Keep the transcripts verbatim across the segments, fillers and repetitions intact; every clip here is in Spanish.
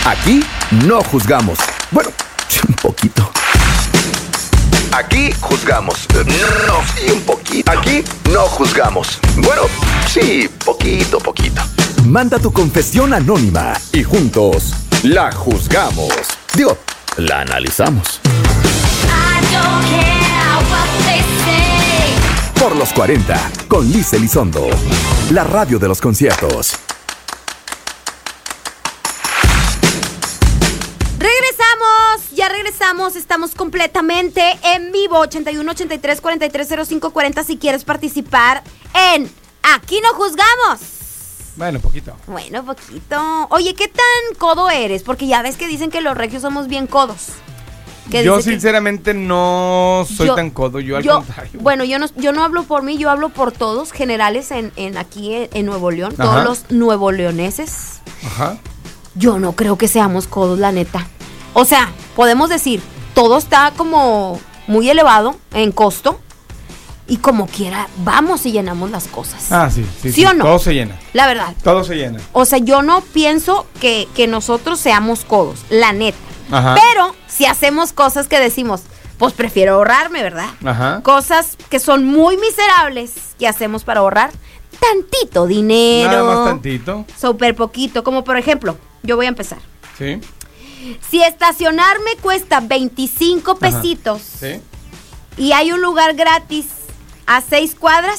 Aquí no juzgamos. Bueno, un poquito. Aquí juzgamos. No, sí, un poquito. Aquí no juzgamos. Bueno, sí, poquito, poquito. Manda tu confesión anónima y juntos la juzgamos. Digo, la analizamos. Por los cuarenta, con Liz Elizondo. La radio de los conciertos. Regresamos, ya regresamos, estamos completamente en vivo, ochenta y uno, ochenta y tres, cuarenta y tres, cero cinco, cuarenta si quieres participar en Aquí no juzgamos. Bueno, poquito. Bueno, poquito. Oye, ¿qué tan codo eres? Porque ya ves que dicen que los regios somos bien codos. Yo sinceramente que... no soy yo, tan codo, yo al yo, contrario. Bueno, yo no, yo no hablo por mí, yo hablo por todos, generales en, en aquí en, en Nuevo León, Ajá. todos los nuevo leoneses. Ajá. Yo no creo que seamos codos, la neta. O sea, podemos decir, todo está como muy elevado en costo y como quiera, vamos y llenamos las cosas. Ah, sí, sí. ¿Sí, sí o no? Todo se llena. La verdad. Todo se llena. O sea, yo no pienso que, que nosotros seamos codos, la neta. Ajá. Pero si hacemos cosas que decimos, pues prefiero ahorrarme, ¿verdad? Ajá. Cosas que son muy miserables que hacemos para ahorrar tantito dinero. Nada más tantito. Súper poquito. Como por ejemplo, yo voy a empezar. Sí. Si estacionarme cuesta veinticinco pesitos, sí, y hay un lugar gratis a seis cuadras,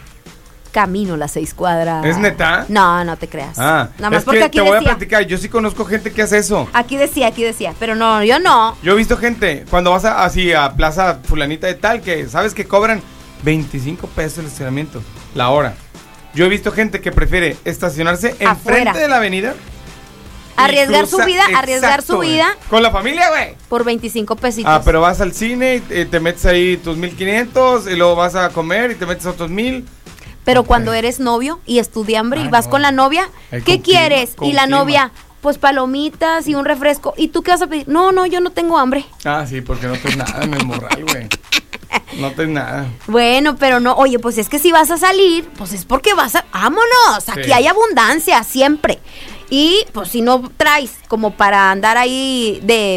camino las seis cuadras. ¿Es neta? No, no te creas. Ah, nada más es porque que aquí te voy decía. a platicar, yo sí conozco gente que hace eso. Aquí decía, aquí decía, pero no, yo no. Yo he visto gente, cuando vas a, así a Plaza Fulanita de tal, que sabes que cobran veinticinco pesos el estacionamiento, la hora. Yo he visto gente que prefiere estacionarse Afuera. enfrente de la avenida. Arriesgar su cruza- vida, arriesgar su güey. vida Con la familia, güey. por veinticinco pesitos. Ah, pero vas al cine, y te metes ahí tus mil quinientos y luego vas a comer y te metes otros mil. Pero cuando eres novio y estudiambre Ah, y vas no. con la novia, Ahí ¿qué con quieres? clima, con Y la clima. novia, pues palomitas y un refresco. ¿Y tú qué vas a pedir? No, no, yo no tengo hambre. Ah, sí, porque no traes nada en el morral, güey. No traes nada. Bueno, pero no, oye, pues es que si vas a salir, pues es porque vas a... ¡Vámonos! Aquí Sí. hay abundancia, siempre. Y pues si no traes como para andar ahí de,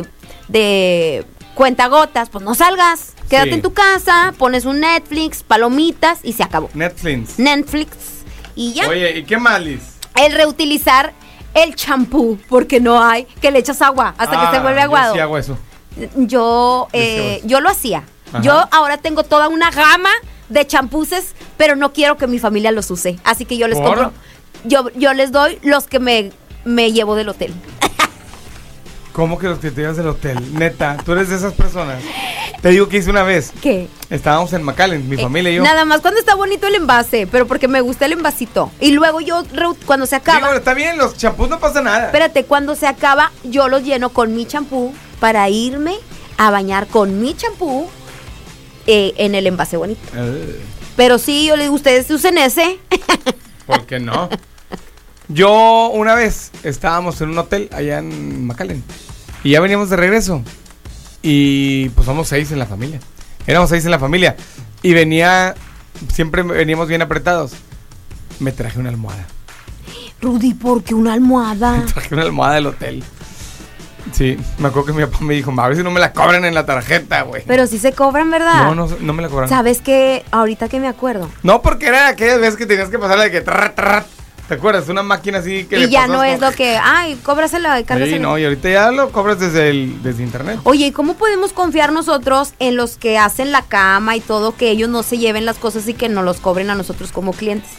de cuentagotas, pues no salgas. Quédate Sí. en tu casa, pones un Netflix, palomitas y se acabó. Netflix. Netflix y ya. Oye, ¿y qué más, Liz? El reutilizar el champú, porque no hay, que le echas agua hasta Ah, que se vuelve yo aguado. sí hago eso. Yo, Yo sí eh, hago eso. yo lo hacía. Ajá. Yo ahora tengo toda una gama de champuses, pero no quiero que mi familia los use. Así que yo les ¿Por? compro. Yo, yo les doy los que me, me llevo del hotel. ¿Cómo que los que te llevas del hotel? Neta, tú eres de esas personas. Te digo que hice una vez. ¿Qué? Estábamos en McAllen, mi Eh, familia y yo. Nada más cuando está bonito el envase, pero porque me gusta el envasito. Y luego yo, reu- cuando se acaba... Digo, está bien, los champús no pasa nada. Espérate, cuando se acaba, yo los lleno con mi champú para irme a bañar con mi champú eh, en el envase bonito. Eh, Pero sí, yo le digo, ustedes usen ese. ¿Por qué no? Yo una vez estábamos en un hotel allá en McAllen y ya veníamos de regreso y pues somos seis en la familia. Éramos seis en la familia y venía, siempre veníamos bien apretados. Me traje una almohada. Rudy, ¿por qué una almohada? Me traje una almohada del hotel. Sí, me acuerdo que mi papá me dijo, a ver si no me la cobran en la tarjeta, güey. Pero sí se cobran, ¿verdad? No, no, no me la cobraron. ¿Sabes qué? Ahorita que me acuerdo. No, porque era aquellas veces que tenías que pasarla de que... Trrr, trrr, ¿te acuerdas? Una máquina así que Y le ya pasas no es como- lo que, ay, cóbrasela, cárgasela. Sí, no, y ahorita ya lo cobras desde el desde internet. Oye, ¿y cómo podemos confiar nosotros en los que hacen la cama y todo, que ellos no se lleven las cosas y que no los cobren a nosotros como clientes?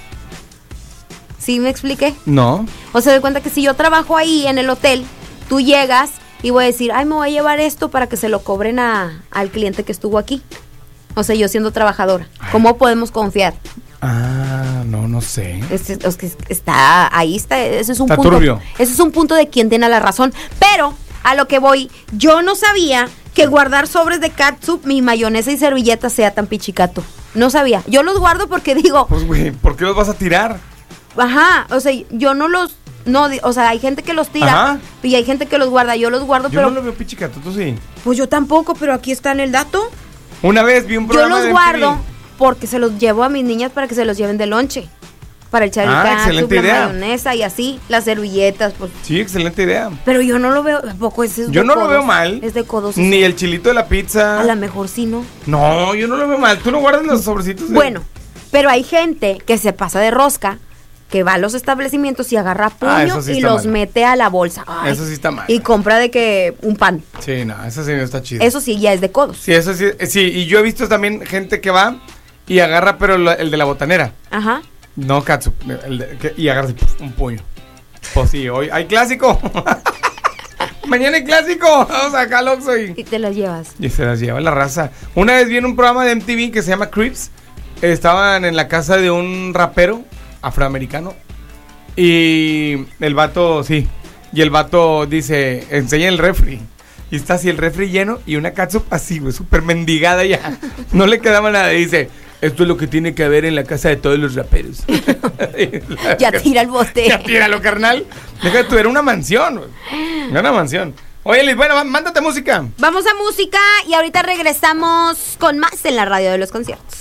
¿Sí me expliqué? No. O sea, de cuenta que si yo trabajo ahí en el hotel, tú llegas y voy a decir, ay, me voy a llevar esto para que se lo cobren a, al cliente que estuvo aquí. O sea, yo siendo trabajadora. ¿Cómo podemos confiar? Ah, no, no sé. Es, es que está, ahí está, ese es un Está punto. turbio. Ese es un punto de quien tiene la razón. Pero, a lo que voy, yo no sabía que guardar sobres de catsup, mi mayonesa y servilleta sea tan pichicato. No sabía. Yo los guardo porque digo, Pues, güey, ¿por qué los vas a tirar? ajá, o sea, yo no los, no, di- o sea, hay gente que los tira Ajá. y hay gente que los guarda. Yo los guardo, Yo pero no lo veo pichicato, tú sí. pues yo tampoco, pero aquí está en el dato. Una vez vi un Yo programa los de guardo M T V. porque se los llevo a mis niñas para que se los lleven de lonche. para echar Ah, el ketchup, excelente la idea. mayonesa y así, las servilletas, pues. Sí, excelente idea. Pero yo no lo veo, tampoco ese es Yo de no lo codos. veo mal. Es de codos. Ni ese. el chilito de la pizza. A lo mejor sí, ¿no? No, yo no lo veo mal. ¿Tú no guardas los sobrecitos? de- Bueno, pero hay gente que se pasa de rosca, que va a los establecimientos y agarra puño Ah, eso sí y está los mal. mete a la bolsa. Ay, Eso sí está mal. Y compra de que un pan. Sí, no, eso sí no está chido. Eso sí, ya es de codos. Sí, eso sí. eh, Sí, y yo he visto también gente que va y agarra, pero lo- el de la botanera. Ajá. No, katsu. el de- que- y agarra así, puf, un puño. Pues sí, hoy hay clásico. Mañana hay clásico. Vamos acá al Oxxo y... Y te las llevas. Y se las lleva la raza. Una vez vi en un programa de M T V que se llama Crips. Estaban en la casa de un rapero afroamericano. Y el vato, sí. Y el vato dice, enseña el refri. Y está así el refri lleno y una catsup así, güey, súper mendigada ya. No le quedaba nada. Y dice, esto es lo que tiene que haber en la casa de todos los raperos. Ya tira el bote. Ya tíralo, carnal. Deja tú, era una mansión, güey. Era una mansión. Oye, Liz, bueno, mándate música. Vamos a música y ahorita regresamos con más en la radio de los conciertos.